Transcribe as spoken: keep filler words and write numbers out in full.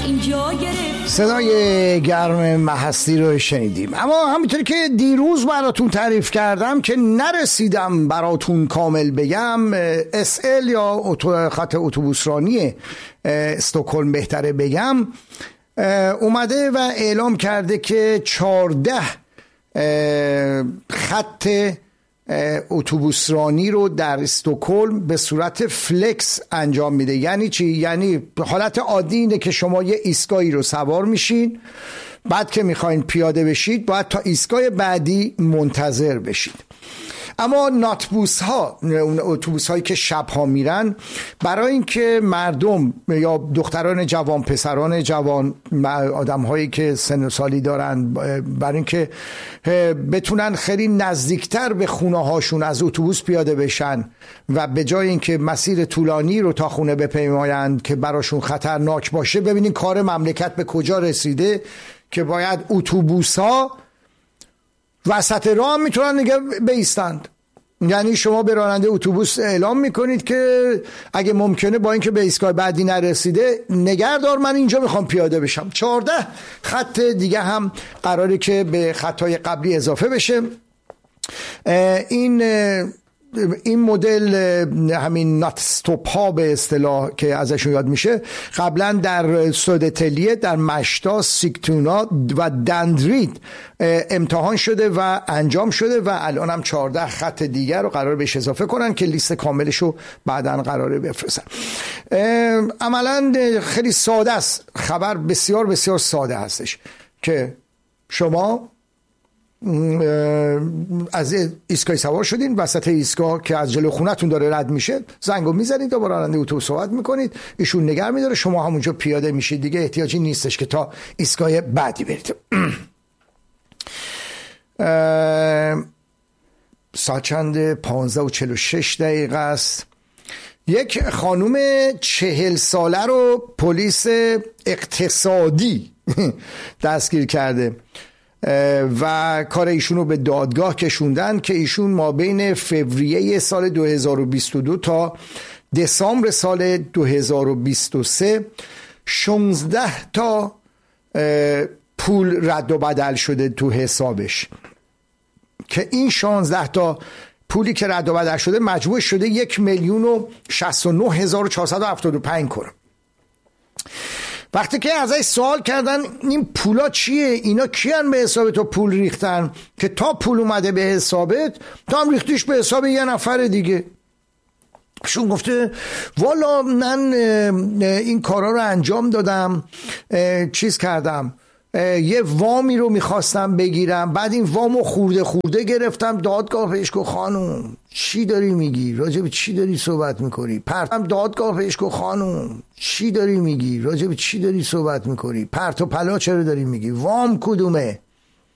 اینجا گرفت. صدای گرم مهستی رو شنیدیم. اما همینطوری که دیروز براتون تعریف کردم که نرسیدم براتون کامل بگم، اس ال یا خط اتوبوسرانی استکهلم بهتره بگم، اومده و اعلام کرده که چهارده خط اتوبوسرانی رو در استکهلم به صورت فلکس انجام میده. یعنی چی؟ یعنی حالت عادی اینه که شما یه ایستگاهی رو سوار میشین، بعد که میخواین پیاده بشید باید تا ایستگاه بعدی منتظر بشید. اما ناتبوس ها، اون اتوبوس هایی که شب ها میرن، برای اینکه مردم یا دختران جوان، پسران جوان، آدم هایی که سن و سالی دارن، برای اینکه بتونن خیلی نزدیکتر به خونه هاشون از اتوبوس پیاده بشن و به جای اینکه مسیر طولانی رو تا خونه بپیمایند که براشون خطرناک باشه، ببینین کار مملکت به کجا رسیده که باید اتوبوس ها وسط راه میتونن نگه بایستند. یعنی شما به راننده اتوبوس اعلام میکنید که اگه ممکنه با اینکه به ایستگاه بعدی نرسیده نگهدار، من اینجا میخوام پیاده بشم. چهارده خط دیگه هم قراره که به خطهای قبلی اضافه بشه. این این مدل همین نات استاپ ها به اصطلاح که ازشون یاد میشه، قبلا در سودتلیه، در مشتا، سیگتونا و دندرید امتحان شده و انجام شده و الان هم چهارده خط دیگر رو قرار بهش اضافه کنن که لیست کاملش رو بعداً قراره بفرستن. عملاً خیلی ساده است، خبر بسیار بسیار ساده هستش که شما از ایستگاه سوار شدین، وسط ایستگاه که از جلو خونتون داره رد میشه زنگو میزنید و با راننده اتوبوس صحبت میکنید، ایشون نگه میداره، شما همونجا پیاده میشید. دیگه احتیاجی نیستش که تا ایستگاه بعدی برید. ساعت چند؟ پانزده و چهل و شش دقیقه است. یک خانوم چهل ساله رو پلیس اقتصادی دستگیر کرده و کار ایشون رو به دادگاه کشوندن که ایشون ما بین فوریه سال دو هزار و بیست و دو تا دسامبر سال دو هزار و بیست و سه شانزده تا پول رد و بدل شده تو حسابش، که این شانزده تا پولی که رد و بدل شده مجموع شده یک میلیون و شصت و نه هزار و چهارصد و هفتاد و پنج کرون. وقتی که ازش سوال کردن این پولا چیه، اینا کیان به حساب تو پول ریختن که تا پول اومده به حسابت تا هم ریختیش به حساب یه نفر دیگه؟ شون گفته والا من این کارا رو انجام دادم، چیز کردم، یه وامی رو میخواستم بگیرم، بعد این وامو خورده خورده گرفتم. دادگاه بهش گفت خانوم چی داری میگی؟ راجع به چی داری صحبت میکنی؟ پرتم دادگاه بهش گفت خانوم چی داری میگی؟ راجع به چی داری صحبت میکنی؟ پرت و پلا چرا داری میگی؟ وام کدومه؟